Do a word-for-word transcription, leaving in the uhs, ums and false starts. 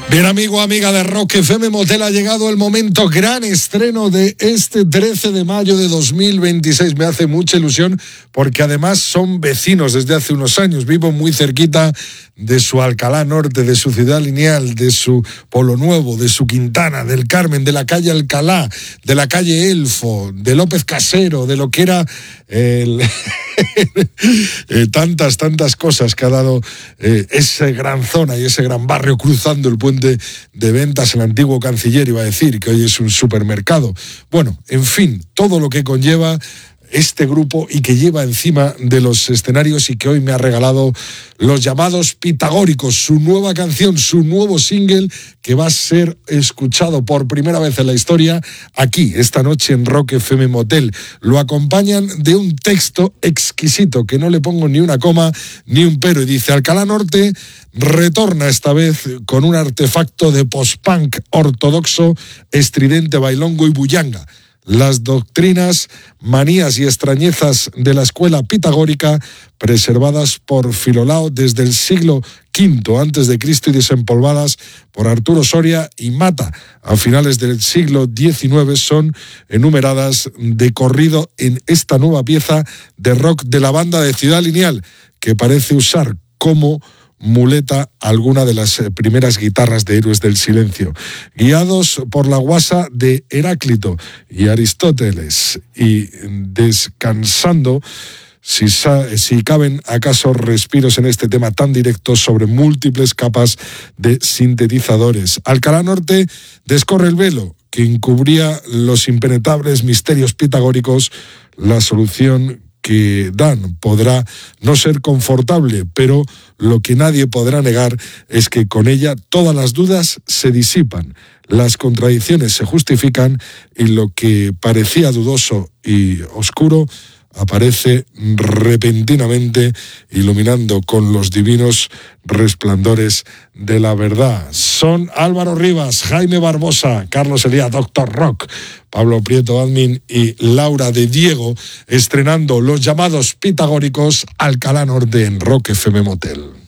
Bien, amigo, amiga de Rock F M Motel, ha llegado el momento, gran estreno de este trece de mayo de dos mil veintiséis. Me hace mucha ilusión porque además son vecinos desde hace unos años. Vivo muy cerquita de su Alcalá Norte, de su Ciudad Lineal, de su Polo Nuevo, de su Quintana, del Carmen, de la calle Alcalá, de la calle Elfo, de López Casero, de lo que era el... eh, tantas, tantas cosas que ha dado eh, esa gran zona y ese gran barrio cruzando el puente de Ventas, el antiguo Canciller, iba a decir, que hoy es un supermercado. Bueno, en fin, todo lo que conlleva este grupo y que lleva encima de los escenarios y que hoy me ha regalado Los Llamados Pitagóricos, su nueva canción, su nuevo single que va a ser escuchado por primera vez en la historia aquí, esta noche en Rock F M Motel. Lo acompañan de un texto exquisito que no le pongo ni una coma ni un pero y dice: Alcalá Norte retorna esta vez con un artefacto de post-punk ortodoxo, estridente, bailongo y bullanga. Las doctrinas, manías y extrañezas de la escuela pitagórica, preservadas por Filolao desde el siglo quinto antes de Cristo y desempolvadas por Arturo Soria y Mata a finales del siglo diecinueve, son enumeradas de corrido en esta nueva pieza de rock de la banda de Ciudad Lineal, que parece usar como muleta alguna de las primeras guitarras de Héroes del Silencio. Guiados por la guasa de Heráclito y Aristóteles y descansando, si, si caben acaso respiros en este tema tan directo sobre múltiples capas de sintetizadores. Alcalá Norte descorre el velo que encubría los impenetrables misterios pitagóricos. La solución que dan podrá no ser confortable, pero lo que nadie podrá negar es que con ella todas las dudas se disipan, las contradicciones se justifican y lo que parecía dudoso y oscuro aparece repentinamente iluminando con los divinos resplandores de la verdad. Son Álvaro Rivas, Jaime Barbosa, Carlos Elías, Doctor Rock, Pablo Prieto Admin y Laura de Diego estrenando Los Llamados Pitagóricos, Alcalá Norte en Rock F M Motel.